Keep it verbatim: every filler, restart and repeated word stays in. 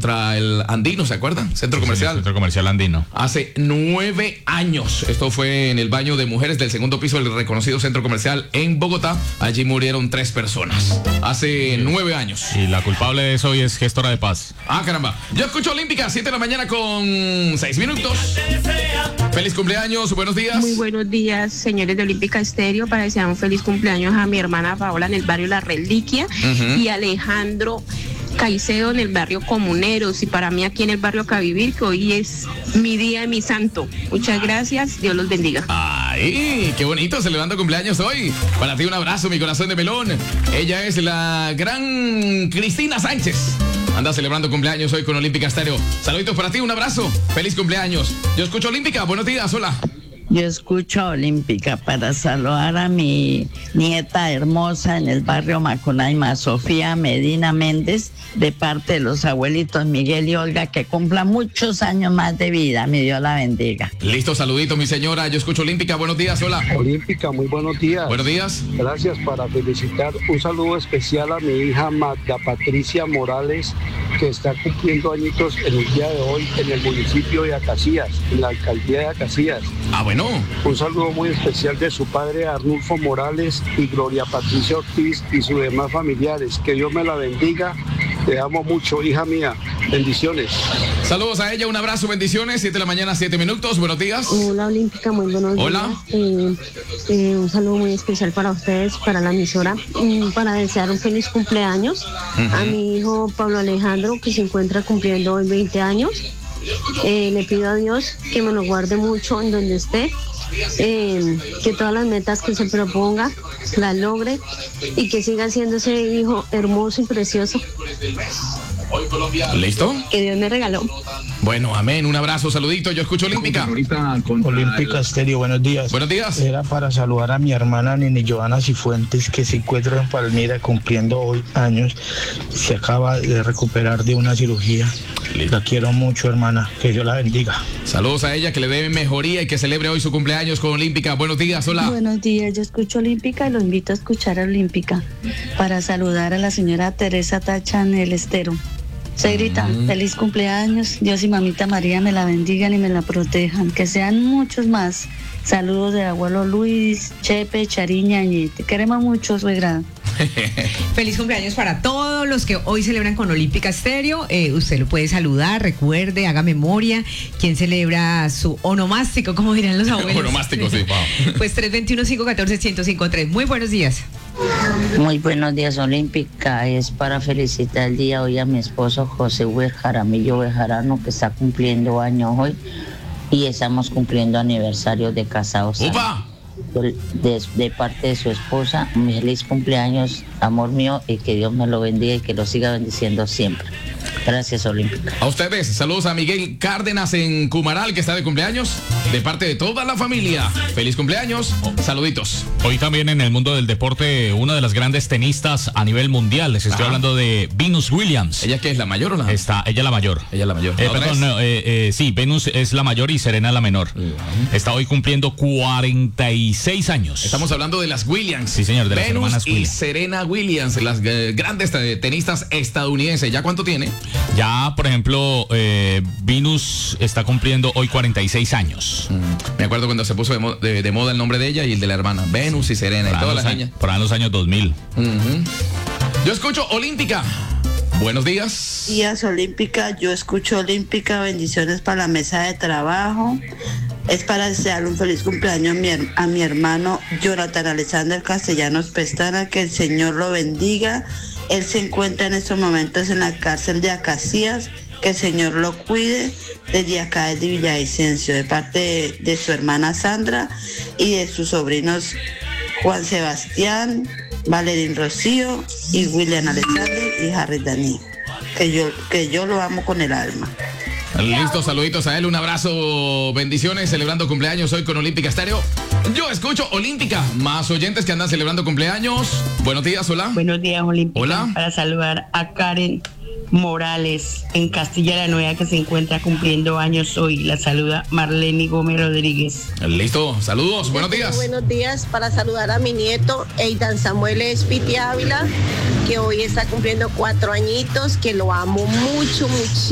contra el Andino, ¿se acuerdan? Centro comercial. Sí, Centro Comercial Andino. Hace nueve años. Esto fue en el baño de mujeres del segundo piso del reconocido centro comercial en Bogotá. Allí murieron tres personas. Hace nueve años. Y la culpable de eso hoy es gestora de paz. Ah, caramba. Yo escucho Olímpica, siete de la mañana con seis minutos. Feliz cumpleaños, buenos días. Muy buenos días, señores de Olímpica Estéreo. Para desear un feliz cumpleaños a mi hermana Paola en el barrio La Reliquia, uh-huh. y Alejandro Caicedo en el barrio Comuneros, y para mí aquí en el barrio Cavivir, que hoy es mi día de mi santo. Muchas gracias, Dios los bendiga. ¡Ay, qué bonito! Celebrando cumpleaños hoy. Para ti un abrazo, mi corazón de melón. Ella es la gran Cristina Sánchez. Anda celebrando cumpleaños hoy con Olímpica Estéreo. Saluditos para ti, un abrazo. Feliz cumpleaños. Yo escucho Olímpica, buenos días, hola. Yo escucho Olímpica para saludar a mi nieta hermosa en el barrio Macunaíma, Sofía Medina Méndez, de parte de los abuelitos Miguel y Olga, que cumpla muchos años más de vida. Mi Dios la bendiga. Listo, saludito, mi señora. Yo escucho Olímpica, buenos días, hola. Olímpica, muy buenos días. Buenos días. Gracias, para felicitar. Un saludo especial a mi hija Magda Patricia Morales, que está cumpliendo añitos en el día de hoy en el municipio de Acacías, en la alcaldía de Acacías. Ah, bueno. Un saludo muy especial de su padre Arnulfo Morales y Gloria Patricia Ortiz y sus demás familiares. Que Dios me la bendiga. Te amo mucho, hija mía. Bendiciones. Saludos a ella, un abrazo, bendiciones. siete de la mañana, siete minutos. Buenos días. Hola, Olímpica, muy buenos Hola. días. Eh, eh, un saludo muy especial para ustedes, para la emisora, um, para desear un feliz cumpleaños uh-huh. a mi hijo Pablo Alejandro, que se encuentra cumpliendo hoy veinte años. Eh, le pido a Dios que me lo guarde mucho en donde esté, eh, que todas las metas que se proponga las logre y que siga siendo ese hijo hermoso y precioso. ¿Listo? Que Dios me regaló. Bueno, amén, un abrazo, saludito. Yo escucho Olímpica. Olímpica Estéreo, buenos días. Buenos días. Era para saludar a mi hermana Nini Joana Cifuentes, que se encuentra en Palmira cumpliendo hoy años. Se acaba de recuperar de una cirugía. La quiero mucho, hermana. Que Dios la bendiga. Saludos a ella, que le dé mejoría y que celebre hoy su cumpleaños con Olímpica. Buenos días, hola. Buenos días, yo escucho Olímpica y lo invito a escuchar a Olímpica para saludar a la señora Teresa Tacha en el Estero. Segrita, mm. feliz cumpleaños. Dios y mamita María me la bendigan y me la protejan. Que sean muchos más. Saludos del abuelo Luis, Chepe, Chariña, Añi. Te queremos mucho, suegra. Feliz cumpleaños para todos los que hoy celebran con Olímpica Estéreo. Eh, usted lo puede saludar, recuerde, haga memoria. ¿Quién celebra su onomástico, como dirán los abuelos? Onomástico, sí, wow. Pues tres dos uno, cinco uno cuatro, uno cero cinco tres. Muy buenos días. Muy buenos días, Olímpica. Es para felicitar el día hoy a mi esposo José Huer Jaramillo Bejarano, que está cumpliendo años hoy, y estamos cumpliendo aniversario de casados. ¡Upa! De, de parte de su esposa, un feliz cumpleaños, amor mío, y que Dios me lo bendiga y que lo siga bendiciendo siempre. Gracias, Olímpica. A ustedes, saludos a Miguel Cárdenas en Cumaral, que está de cumpleaños, de parte de toda la familia. Feliz cumpleaños, saluditos. Hoy también en el mundo del deporte, una de las grandes tenistas a nivel mundial. Les estoy Ajá. hablando de Venus Williams. ¿Ella qué es, la mayor o la? Está, ella la mayor. Ella la mayor. Eh, perdón, no, eh, eh, sí, Venus es la mayor y Serena la menor. Uh-huh. Está hoy cumpliendo cuarenta y seis años. Estamos hablando de las Williams. Sí, señor, de las Venus hermanas y Williams. Serena Williams, las eh, grandes tenistas estadounidenses. ¿Ya cuánto tiene? Ya, por ejemplo, eh, Venus está cumpliendo hoy cuarenta y seis años. Mm. Me acuerdo cuando se puso de, mo de, de moda el nombre de ella y el de la hermana. Venus y Serena por y todas las niñas. Por ahí en los años dos mil. Uh-huh. Yo escucho Olímpica. Buenos días. Días, Olímpica. Yo escucho Olímpica. Bendiciones para la mesa de trabajo. Es para desear un feliz cumpleaños a mi, a mi hermano Jonathan Alexander Castellanos Pestana. Que el Señor lo bendiga. Él se encuentra en estos momentos en la cárcel de Acacías. Que el Señor lo cuide desde acá desde Villavicencio, de parte de, de su hermana Sandra y de sus sobrinos Juan Sebastián, Valerín Rocío y William Alexander y Harry Dani. Que yo, que yo lo amo con el alma. Listo, saluditos a él, un abrazo, bendiciones, celebrando cumpleaños hoy con Olímpica Estéreo. Yo escucho Olímpica, más oyentes que andan celebrando cumpleaños. Buenos días, hola. Buenos días, Olímpica. Hola. Para saludar a Karen Morales en Castilla la Nueva, que se encuentra cumpliendo años hoy. La saluda Marlene Gómez Rodríguez. Listo, saludos, buenos días. Buenos días, para saludar a mi nieto Eidan Samuel Espiti Ávila, que hoy está cumpliendo cuatro añitos, que lo amo mucho, muchísimo.